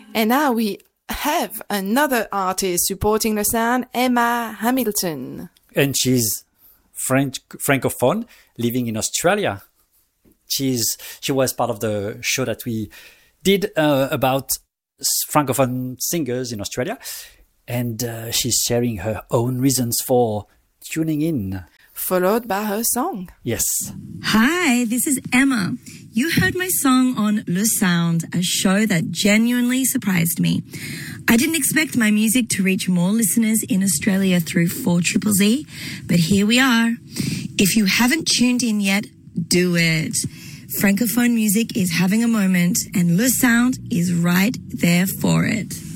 And now we have another artist supporting Le Sound, Emma Hamilton. And she's francophone, living in Australia. She was part of the show that we did about francophone singers in Australia. And she's sharing her own reasons for tuning in. Followed by her song. Yes. Hi, this is Emma. You heard my song on Le Sound, a show that genuinely surprised me. I didn't expect my music to reach more listeners in Australia through 4ZZZ, but here we are. If you haven't tuned in yet, do it. Francophone music is having a moment, and Le Sound is right there for it.